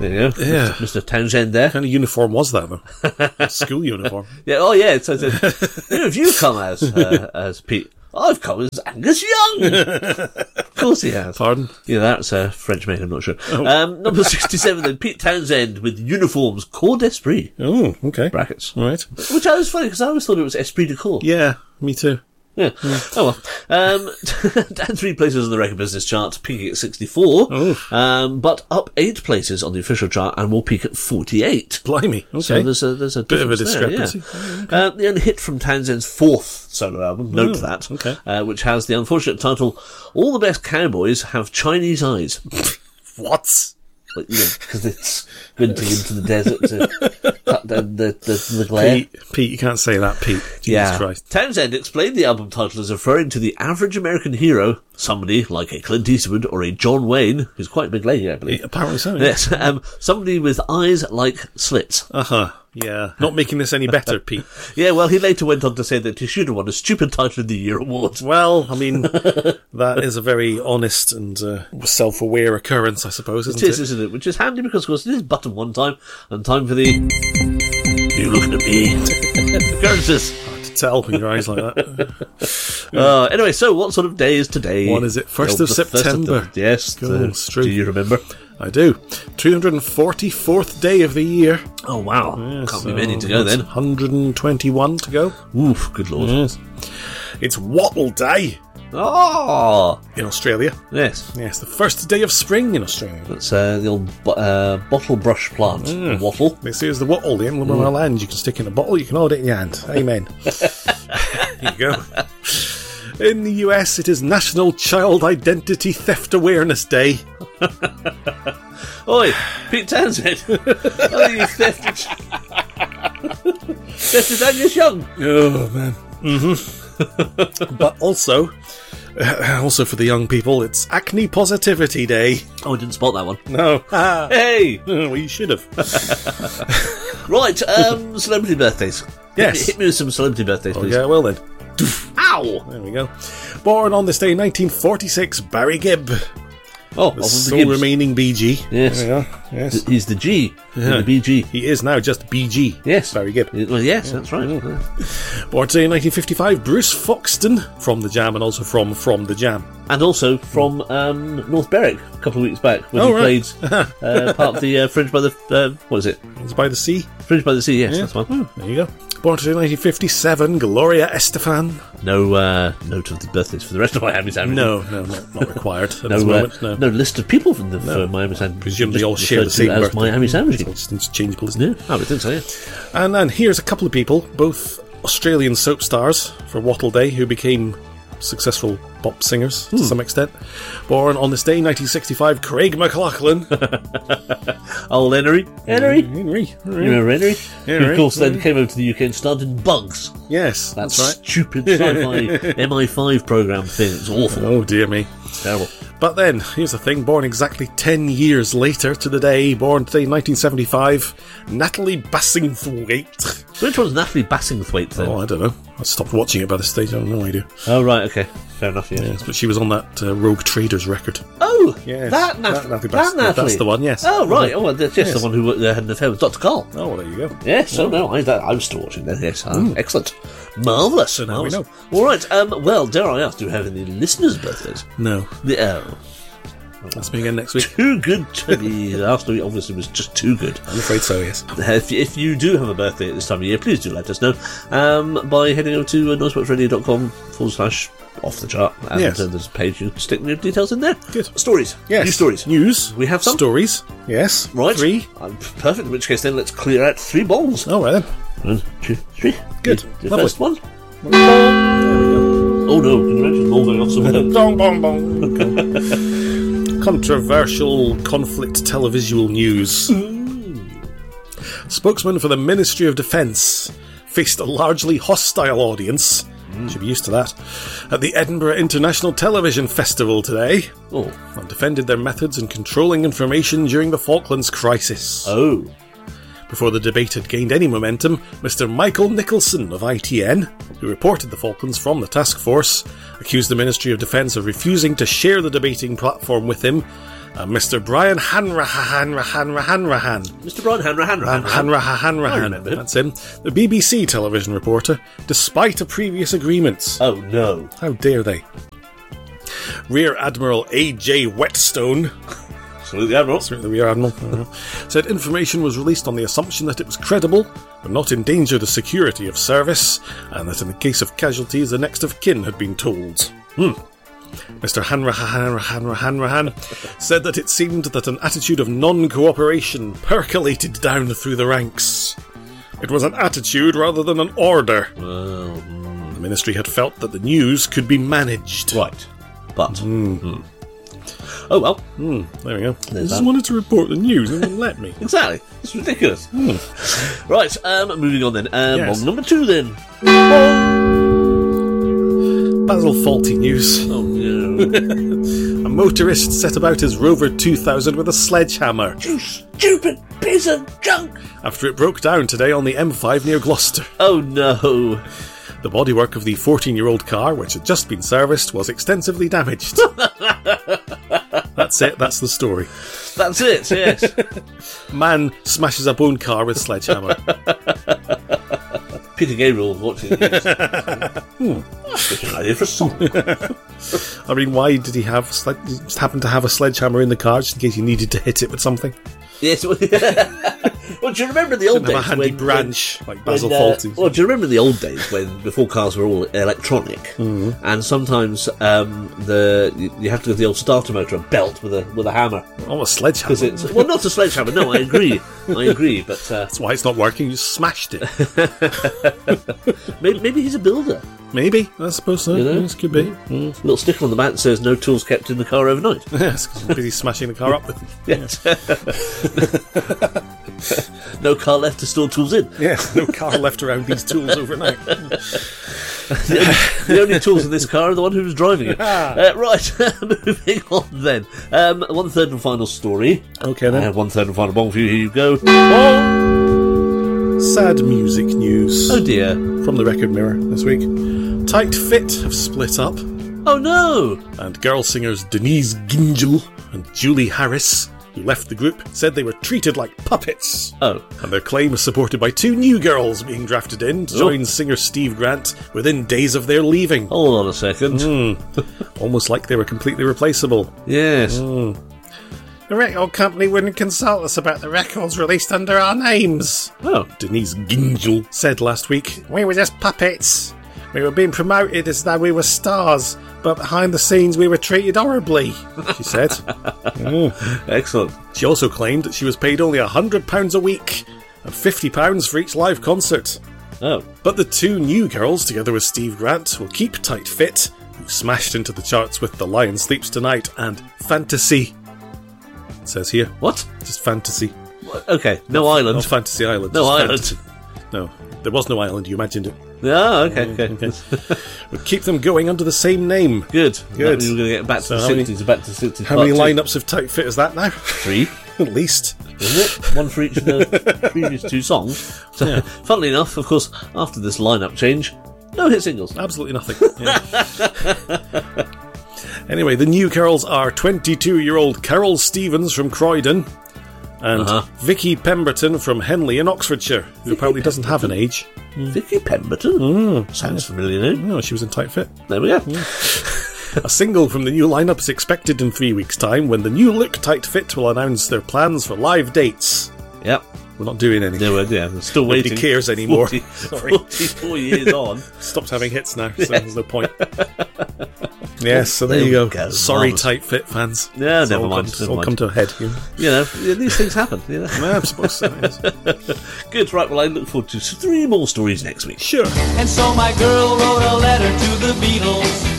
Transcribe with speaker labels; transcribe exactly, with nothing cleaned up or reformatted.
Speaker 1: There you go.
Speaker 2: Yeah.
Speaker 1: Mister Townsend there.
Speaker 2: What kind of uniform was that, though? School uniform.
Speaker 1: Yeah, oh yeah, so, so who have you come as, uh, as Pete? I've come as Angus Young! Of course he has.
Speaker 2: Pardon?
Speaker 1: Yeah, that's a uh, French made, I'm not sure.
Speaker 2: Oh.
Speaker 1: Um, number sixty-seven then, Pete Townsend with uniforms, Corps d'Esprit.
Speaker 2: Oh, okay.
Speaker 1: Brackets.
Speaker 2: All right.
Speaker 1: Which I was funny, because I always thought it was Esprit de Corps.
Speaker 2: Yeah, me too.
Speaker 1: Yeah. Mm. Oh well. Um, down three places on the record business chart, peaking at sixty-four.
Speaker 2: Oh.
Speaker 1: Um, but up eight places on the official chart and will peak at forty-eight.
Speaker 2: Blimey. Okay.
Speaker 1: So there's a, there's a
Speaker 2: bit of a
Speaker 1: difference there,
Speaker 2: discrepancy.
Speaker 1: yeah. uh, the only hit from Townsend's fourth solo album, note
Speaker 2: Oh,
Speaker 1: that,
Speaker 2: okay.
Speaker 1: uh, which has the unfortunate title, All the Best Cowboys Have Chinese Eyes.
Speaker 2: What?
Speaker 1: But, you know, because it's winting into the desert to cut down the, the, the glare.
Speaker 2: Pete, Pete, you can't say that, Pete. Jesus
Speaker 1: yeah.
Speaker 2: Christ.
Speaker 1: Townsend explained the album title as referring to the average American hero, somebody like a Clint Eastwood or a John Wayne, who's quite a big lady, I believe.
Speaker 2: Yeah, apparently so. Yeah.
Speaker 1: Yes, um, somebody with eyes like slits.
Speaker 2: Uh-huh. Yeah. Not making this any better, Pete.
Speaker 1: Yeah, well, he later went on to say that he should have won a Stupid Title of the Year award.
Speaker 2: Well, I mean, that is a very honest and uh, self-aware occurrence, I suppose, isn't
Speaker 1: It is,
Speaker 2: it?
Speaker 1: isn't it? Which is handy because, of course, it is button one time, and time for the... You looking at me? Occurrences.
Speaker 2: Hard to tell with your eyes like that.
Speaker 1: Uh, anyway, so what sort of day is today?
Speaker 2: What is it? First
Speaker 1: Oh,
Speaker 2: of
Speaker 1: the first of
Speaker 2: September.
Speaker 1: the- yes.
Speaker 2: Go,
Speaker 1: the-
Speaker 2: it's true.
Speaker 1: Do you remember?
Speaker 2: I do. three hundred forty-fourth day of the year.
Speaker 1: Oh, wow.
Speaker 2: Yeah,
Speaker 1: Can't
Speaker 2: so
Speaker 1: be many to go
Speaker 2: that's
Speaker 1: then.
Speaker 2: one hundred twenty-one to go.
Speaker 1: Oof, good lord.
Speaker 2: Yes. It's Wattle Day
Speaker 1: Oh!
Speaker 2: in Australia.
Speaker 1: Yes.
Speaker 2: Yes, the first day of spring in Australia.
Speaker 1: That's uh, the old bo- uh, bottle brush plant.
Speaker 2: Mm.
Speaker 1: Wattle.
Speaker 2: This is the wattle, the emblem of our land. You can stick in a bottle, you can hold it in your hand. Amen. There you go. In the U S, it is National Child Identity Theft Awareness Day.
Speaker 1: Oi, Pete Townsend. Oh, you thefted. Thefted Angus Young.
Speaker 2: Oh, man. Mm-hmm. But also, uh, also for the young people, it's Acne Positivity Day.
Speaker 1: Oh, I didn't spot that one.
Speaker 2: No. Ah.
Speaker 1: Hey!
Speaker 2: Well, you should have.
Speaker 1: Right, um, celebrity birthdays.
Speaker 2: Yes.
Speaker 1: Hit me, hit me with some celebrity birthdays, please.
Speaker 2: Okay, well then.
Speaker 1: Ow!
Speaker 2: There we go. Born on this day, nineteen forty-six, Barry Gibb.
Speaker 1: Oh,
Speaker 2: The
Speaker 1: of the
Speaker 2: sole
Speaker 1: Gibbs.
Speaker 2: remaining B G.
Speaker 1: Yes.
Speaker 2: There we go. Yes.
Speaker 1: Th- He's the G. in
Speaker 2: Yeah.
Speaker 1: The B G.
Speaker 2: He is now just B G.
Speaker 1: Yes.
Speaker 2: Barry Gibb.
Speaker 1: Well, yes, that's right.
Speaker 2: Born today in nineteen fifty-five, Bruce Foxton from The Jam and also from From The Jam.
Speaker 1: And also from um, North Berwick a couple of weeks back when
Speaker 2: Oh,
Speaker 1: he
Speaker 2: right.
Speaker 1: played uh, part of the uh, Fringe by the... Uh, what is it?
Speaker 2: It's by the sea.
Speaker 1: Fringe by the Sea, yes,
Speaker 2: Yeah.
Speaker 1: that's one.
Speaker 2: There you go. Born today in nineteen fifty-seven, Gloria Estefan.
Speaker 1: No uh, note of the birthdays for the rest of Miami Sound.
Speaker 2: No, no, not, not required at
Speaker 1: No,
Speaker 2: this
Speaker 1: uh,
Speaker 2: moment. No.
Speaker 1: no list of people from the for Miami Sound.
Speaker 2: Presumably
Speaker 1: Just
Speaker 2: all share the
Speaker 1: referred to
Speaker 2: same
Speaker 1: as
Speaker 2: birthday.
Speaker 1: Miami Sound.
Speaker 2: It's all just interchangeable, isn't it?
Speaker 1: Yeah, I would think so, yeah.
Speaker 2: And then here's a couple of people, both Australian soap stars for Wattle Day, who became successful pop singers to some extent. Born on this day, nineteen sixty-five, Craig McLachlan.
Speaker 1: Old Henry. Henry?
Speaker 2: Henry.
Speaker 1: You remember Henry?
Speaker 2: Henry.
Speaker 1: Who, of course, then came over to the U K and starred in Bugs.
Speaker 2: Yes,
Speaker 1: That
Speaker 2: that's right.
Speaker 1: stupid sci-fi M I five programme thing. It's awful.
Speaker 2: Oh dear me.
Speaker 1: Terrible.
Speaker 2: But then, here's the thing, born exactly ten years later to the day, born today in nineteen seventy-five, Natalie Bassingthwaite.
Speaker 1: Which one's Natalie Bassingthwaite then?
Speaker 2: Oh, I don't know. I stopped watching it by this stage, I have no idea.
Speaker 1: Oh, right, okay. Fair enough, yeah.
Speaker 2: Yes, but she was on that uh, Rogue Traders record.
Speaker 1: Oh!
Speaker 2: Yes,
Speaker 1: that Natalie.
Speaker 2: that Natalie
Speaker 1: That
Speaker 2: Bass-
Speaker 1: Natalie.
Speaker 2: that's the one, yes.
Speaker 1: Oh, right. Oh, well, that's just
Speaker 2: Yes.
Speaker 1: the one who uh, had an affair with Doctor Carl.
Speaker 2: Oh, well, there you go.
Speaker 1: Yes, oh no, I, that, I'm still watching that, yes. Ah, excellent. Marvellous. So
Speaker 2: now we know.
Speaker 1: All right, um, well, dare I ask, do we have any listeners' birthdays?
Speaker 2: No.
Speaker 1: The, oh,
Speaker 2: That's me again next week.
Speaker 1: too good to be. Last week obviously was just too good.
Speaker 2: I'm afraid so, yes.
Speaker 1: If, if you do have a birthday at this time of year, please do let us know um, by heading over to uh, noiseboxradio.com forward slash off the chart. And
Speaker 2: Yes.
Speaker 1: uh, there's a page you can stick your details in there.
Speaker 2: Good.
Speaker 1: Stories.
Speaker 2: Yes.
Speaker 1: New stories.
Speaker 2: News.
Speaker 1: We have some?
Speaker 2: Stories. Yes.
Speaker 1: Right.
Speaker 2: Three.
Speaker 1: Um, perfect, in which case then let's clear out three bowls.
Speaker 2: All right then.
Speaker 1: One, two, three.
Speaker 2: Good.
Speaker 1: The, the
Speaker 2: Lovely.
Speaker 1: first one.
Speaker 2: There we go.
Speaker 1: Oh no, can you imagine them all going off somewhere?
Speaker 2: Dong, bong, bong. Controversial conflict televisual news. Spokesman for the Ministry of Defence faced a largely hostile audience. Should be used to that. At the Edinburgh International Television Festival today,
Speaker 1: Oh.
Speaker 2: and defended their methods in controlling information during the Falklands crisis.
Speaker 1: Oh.
Speaker 2: Before the debate had gained any momentum, Mister Michael Nicholson of I T N, who reported the Falklands from the task force, accused the Ministry of Defence of refusing to share the debating platform with him and Mister Brian Hanrahan Rahan Rahan Rahan.
Speaker 1: Mister Brian Hanrahan Rahan.
Speaker 2: Hanrahan
Speaker 1: I
Speaker 2: Rahan.
Speaker 1: remember him.
Speaker 2: That's him. The B B C television reporter, despite a previous agreement.
Speaker 1: Oh, no.
Speaker 2: How dare they? Rear Admiral A J Whetstone,
Speaker 1: Salute the Admiral.
Speaker 2: the Rear Admiral, uh, said information was released on the assumption that it was credible, would not endanger the security of service, and that in the case of casualties, the next of kin had been told. Hmm. Mister Hanrahan Rahan Rahan said that it seemed that an attitude of non-cooperation percolated down through the ranks. It was an attitude rather than an order.
Speaker 1: Well, mm,
Speaker 2: The ministry had felt that the news could be managed.
Speaker 1: right. But. Mm. Oh, well.
Speaker 2: Hmm, there we go. I
Speaker 1: There's
Speaker 2: just
Speaker 1: that.
Speaker 2: wanted to report the news, they wouldn't let me.
Speaker 1: Exactly. It's ridiculous. Right, um, moving on then. Um,
Speaker 2: Yes.
Speaker 1: on number two then.
Speaker 2: Basil Faulty news.
Speaker 1: Oh, no.
Speaker 2: A motorist set about his Rover two thousand with a sledgehammer
Speaker 1: You stupid piece of junk!
Speaker 2: after it broke down today on the M five near Gloucester.
Speaker 1: Oh, no.
Speaker 2: The bodywork of the fourteen-year-old car, which had just been serviced, was extensively damaged. That's it, that's the story.
Speaker 1: That's it, yes.
Speaker 2: Man smashes up own car with sledgehammer.
Speaker 1: Peter Gabriel watching this. Hmm. That's an idea for a song.
Speaker 2: I mean, why did he have sled- just happen to have a sledgehammer in the car just in case you needed to hit it with something?
Speaker 1: Yes. Well, well, do you remember the old
Speaker 2: Didn't have
Speaker 1: days
Speaker 2: a handy
Speaker 1: when,
Speaker 2: branch
Speaker 1: when,
Speaker 2: like Basil
Speaker 1: when, uh,
Speaker 2: Faulty.
Speaker 1: Well, do you remember the old days when before cars were all electronic,
Speaker 2: Mm-hmm.
Speaker 1: and sometimes um, the you, you have to go to the old starter motor and belt with a with a hammer
Speaker 2: Oh, a sledgehammer.
Speaker 1: because it's well not a sledgehammer. No, I agree, I agree, but uh,
Speaker 2: That's why it's not working. You smashed it.
Speaker 1: maybe, maybe he's a builder.
Speaker 2: Maybe. I suppose so.
Speaker 1: You know?
Speaker 2: Yes, could be.
Speaker 1: A little sticker on the back that says "No tools kept in the car overnight."
Speaker 2: Yes, because I'm busy smashing the car up with
Speaker 1: Yes. No car left to store tools in.
Speaker 2: Yeah, no car left around these tools overnight.
Speaker 1: The only, the only tools in this car are the one who was driving it. Uh, right, moving on then. Um, one third and final story.
Speaker 2: Okay
Speaker 1: I
Speaker 2: then.
Speaker 1: have one third and final bomb for you. Here you go.
Speaker 2: Sad music news
Speaker 1: Oh dear.
Speaker 2: from the Record Mirror this week. Tight Fit have split up,
Speaker 1: Oh no.
Speaker 2: and girl singers Denise Gingell and Julie Harris, who left the group, said they were treated like puppets.
Speaker 1: Oh.
Speaker 2: And their claim was supported by two new girls being drafted in to
Speaker 1: Oh.
Speaker 2: join singer Steve Grant within days of their leaving.
Speaker 1: Hold on a second.
Speaker 2: Almost like they were completely replaceable.
Speaker 1: Yes.
Speaker 2: The record company wouldn't consult us about the records released under our names,
Speaker 1: Oh.
Speaker 2: Denise Gingell said last week. We were just puppets. We were being promoted as though we were stars, but behind the scenes we were treated horribly, she said.
Speaker 1: Excellent.
Speaker 2: She also claimed that she was paid only one hundred pounds a week and fifty pounds for each live concert.
Speaker 1: Oh.
Speaker 2: But the two new girls, together with Steve Grant, will keep Tight Fit, who smashed into the charts with The Lion Sleeps Tonight and Fantasy. It says here.
Speaker 1: What?
Speaker 2: Just Fantasy.
Speaker 1: Okay. No island.
Speaker 2: Not Fantasy Island.
Speaker 1: No
Speaker 2: just
Speaker 1: island.
Speaker 2: Fantasy. No, there was no island, you imagined it.
Speaker 1: Oh, okay. Okay.
Speaker 2: Okay. We'll keep them going under the same name.
Speaker 1: Good.
Speaker 2: Good.
Speaker 1: We were going to get back to
Speaker 2: So
Speaker 1: the
Speaker 2: how many-
Speaker 1: sixties. Back to the sixties.
Speaker 2: How
Speaker 1: part
Speaker 2: many
Speaker 1: two.
Speaker 2: lineups of Tight Fit is that now?
Speaker 1: Three.
Speaker 2: At least.
Speaker 1: Isn't it? One for each of the previous two songs. So,
Speaker 2: Yeah.
Speaker 1: funnily enough, of course, after this lineup change, no hit singles.
Speaker 2: Absolutely nothing. Yeah. Anyway, the new girls are twenty-two-year-old Carol Stevens from Croydon and
Speaker 1: Uh-huh.
Speaker 2: Vicky Pemberton from Henley in Oxfordshire, who apparently doesn't have an age.
Speaker 1: Vicky Pemberton. Sounds familiar name.
Speaker 2: No, she was in Tight Fit.
Speaker 1: There we go.
Speaker 2: A single from the new lineup is expected in three weeks' time when the new look Tight Fit will announce their plans for live dates.
Speaker 1: Yep.
Speaker 2: We're not doing any.
Speaker 1: No, yeah, I'm still
Speaker 2: Nobody
Speaker 1: waiting.
Speaker 2: cares anymore.
Speaker 1: forty,
Speaker 2: Sorry.
Speaker 1: forty-four years on.
Speaker 2: Stopped having hits now, so there's no point. Yes, so there,
Speaker 1: There
Speaker 2: you go.
Speaker 1: we go.
Speaker 2: Sorry,
Speaker 1: Marvellous.
Speaker 2: Tight Fit fans.
Speaker 1: Yeah,
Speaker 2: It's
Speaker 1: never
Speaker 2: all
Speaker 1: mind,
Speaker 2: Come, it's
Speaker 1: never
Speaker 2: all
Speaker 1: mind.
Speaker 2: come to a head. You know?
Speaker 1: You know, yeah, these things happen. You know.
Speaker 2: Yeah, I suppose so. Yes.
Speaker 1: Good, right, well, I look forward to three more stories next week.
Speaker 2: Sure.
Speaker 3: And so my girl wrote a letter to the Beatles.